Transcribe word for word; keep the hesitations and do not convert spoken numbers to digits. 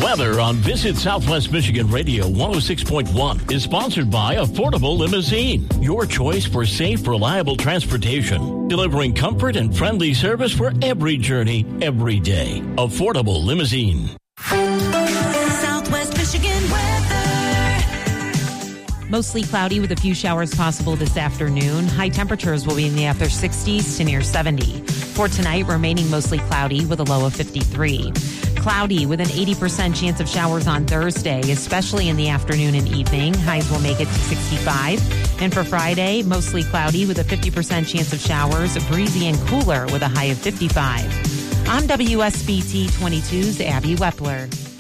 Weather on Visit Southwest Michigan Radio one oh six point one is sponsored by Affordable Limousine, your choice for safe, reliable transportation, delivering comfort and friendly service for every journey, every day. Affordable Limousine. Southwest Michigan weather. Mostly cloudy with a few showers possible this afternoon. High temperatures will be in the upper sixties to near seventy. For tonight, remaining mostly cloudy with a low of fifty-three. Cloudy with an eighty percent chance of showers on Thursday, especially in the afternoon and evening. Highs will make it to sixty-five. And for Friday, mostly cloudy with a fifty percent chance of showers, breezy and cooler with a high of fifty-five. I'm W S B T twenty-two's Abby Wepler.